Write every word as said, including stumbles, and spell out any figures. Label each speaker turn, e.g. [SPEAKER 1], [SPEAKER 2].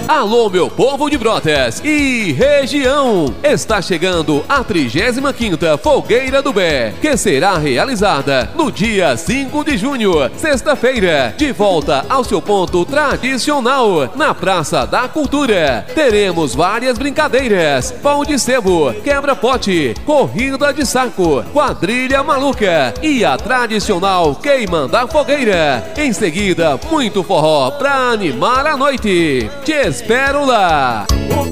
[SPEAKER 1] Alô, meu povo de Brotas e região! Está chegando a trigésima quinta Fogueira do Bé, que será realizada no dia cinco de junho, sexta-feira, de volta ao seu ponto tradicional, na Praça da Cultura. Teremos várias brincadeiras: pão de sebo, quebra-pote, corrida de saco, quadrilha maluca e a tradicional queima da fogueira. Em seguida, muito forró pra animar a noite. Te espero lá!